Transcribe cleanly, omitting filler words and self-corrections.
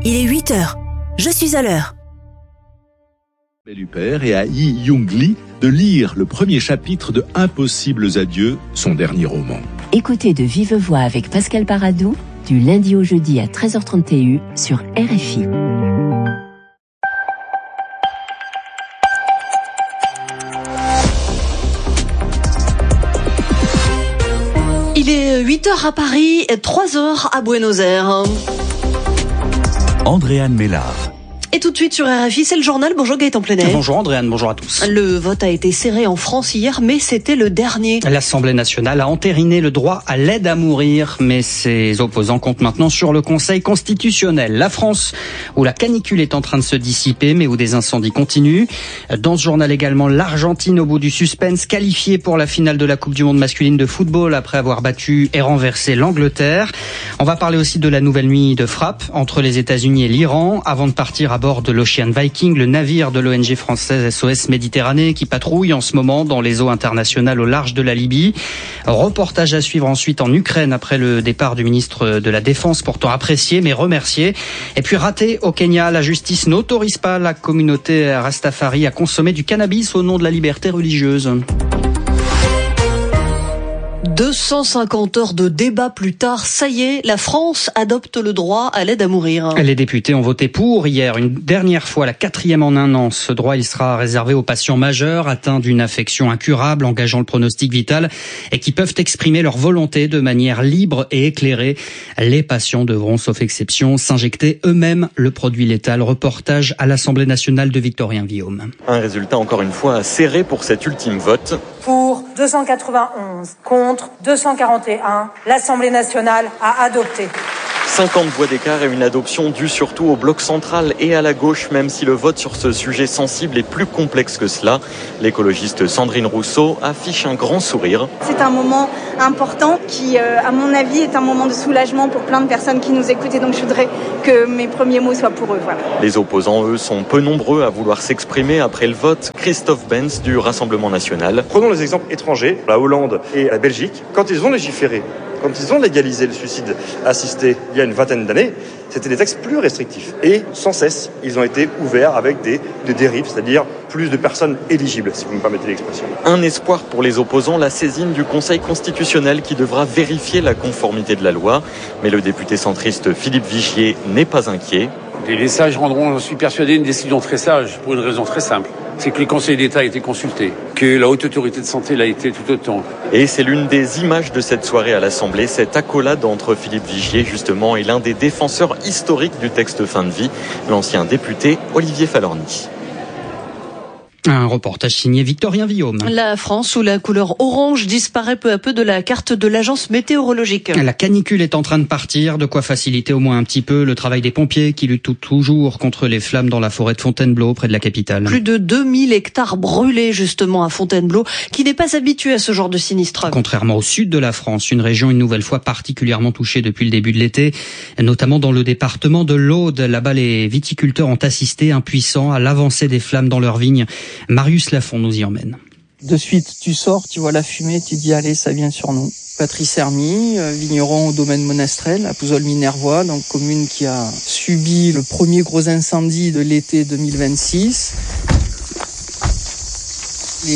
il est 8h. Je suis à l'heure. Belupère et à Yi Young Lee de lire le premier chapitre de Impossibles adieux, son dernier roman. Écoutez de vive voix avec Pascal Paradou, du lundi au jeudi à 13h30 TU sur RFI. Il est 8h à Paris et 3h à Buenos Aires. Andréane Mélard. Et tout de suite sur RFI, c'est le journal. Bonjour Gaëtan Plenet. Bonjour Andréane, bonjour à tous. Le vote a été serré en France hier, mais c'était le dernier. L'Assemblée nationale a entériné le droit à l'aide à mourir, mais ses opposants comptent maintenant sur le Conseil constitutionnel. La France, où la canicule est en train de se dissiper, mais où des incendies continuent. Dans ce journal également, l'Argentine au bout du suspense, qualifiée pour la finale de la Coupe du Monde masculine de football après avoir battu et renversé l'Angleterre. On va parler aussi de la nouvelle nuit de frappe entre les États-Unis et l'Iran, avant de partir à bord de l'Ocean Viking, le navire de l'ONG française SOS Méditerranée qui patrouille en ce moment dans les eaux internationales au large de la Libye. Reportage à suivre ensuite en Ukraine après le départ du ministre de la Défense, pourtant apprécié mais remercié. Et puis raté au Kenya, la justice n'autorise pas la communauté Rastafari à consommer du cannabis au nom de la liberté religieuse. 250 heures de débat plus tard, ça y est, la France adopte le droit à l'aide à mourir. Les députés ont voté pour hier, une dernière fois, la 4e en un an. Ce droit, il sera réservé aux patients majeurs atteints d'une affection incurable, engageant le pronostic vital, et qui peuvent exprimer leur volonté de manière libre et éclairée. Les patients devront, sauf exception, s'injecter eux-mêmes le produit létal. Reportage à l'Assemblée nationale de Victorien Villaume. Un résultat encore une fois serré pour cet ultime vote. Pour 291, contre 241, l'Assemblée nationale a adopté. 50 voix d'écart et une adoption due surtout au bloc central et à la gauche, même si le vote sur ce sujet sensible est plus complexe que cela. L'écologiste Sandrine Rousseau affiche un grand sourire. C'est un moment important qui, à mon avis, est un moment de soulagement pour plein de personnes qui nous écoutent. Et donc je voudrais que mes premiers mots soient pour eux. Voilà. Les opposants, eux, sont peu nombreux à vouloir s'exprimer après le vote. Christophe Benz du Rassemblement national. Prenons les exemples étrangers, la Hollande et la Belgique. Quand ils ont légiféré, quand ils ont légalisé le suicide assisté il y a une vingtaine d'années, c'était des textes plus restrictifs. Et sans cesse, ils ont été ouverts avec des dérives, c'est-à-dire plus de personnes éligibles, si vous me permettez l'expression. Un espoir pour les opposants, la saisine du Conseil constitutionnel qui devra vérifier la conformité de la loi. Mais le député centriste Philippe Vigier n'est pas inquiet. Les sages rendront, je suis persuadé, une décision très sage pour une raison très simple. C'est que le Conseil d'État a été consulté, que la Haute Autorité de Santé l'a été tout autant. Et c'est l'une des images de cette soirée à l'Assemblée, cette accolade entre Philippe Vigier, justement, et l'un des défenseurs historiques du texte fin de vie, l'ancien député Olivier Falorni. Un reportage signé Victorien Villaume. La France, sous la couleur orange, disparaît peu à peu de la carte de l'agence météorologique. La canicule est en train de partir, de quoi faciliter au moins un petit peu le travail des pompiers qui luttent toujours contre les flammes dans la forêt de Fontainebleau, près de la capitale. Plus de 2000 hectares brûlés justement à Fontainebleau, qui n'est pas habitué à ce genre de sinistre. Contrairement au sud de la France, une région une nouvelle fois particulièrement touchée depuis le début de l'été, notamment dans le département de l'Aude. Là-bas, les viticulteurs ont assisté impuissants à l'avancée des flammes dans leurs vignes. Marius Lafont nous y emmène. De suite, tu sors, tu vois la fumée, tu dis allez, ça vient sur nous. Patrice Hermy, vigneron au domaine Monastrel, à Pouzol-Minervois, donc commune qui a subi le premier gros incendie de l'été 2026.